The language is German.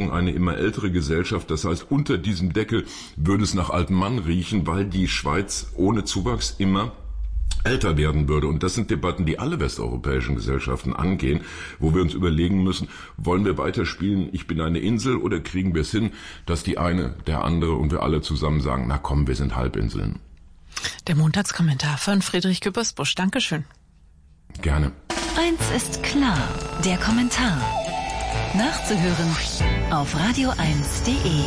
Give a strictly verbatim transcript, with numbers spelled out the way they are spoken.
Bevölkerung eine immer ältere Gesellschaft. Das heißt, unter diesem Deckel würde es nach altem Mann riechen, weil die Schweiz ohne Zuwachs immer älter werden würde. Und das sind Debatten, die alle westeuropäischen Gesellschaften angehen, wo wir uns überlegen müssen, wollen wir weiterspielen, ich bin eine Insel, oder kriegen wir es hin, dass die eine, der andere und wir alle zusammen sagen, na komm, wir sind Halbinseln. Der Montagskommentar von Friedrich Küppersbusch. Dankeschön. Gerne. Eins ist klar, der Kommentar. Nachzuhören auf radio eins punkt de.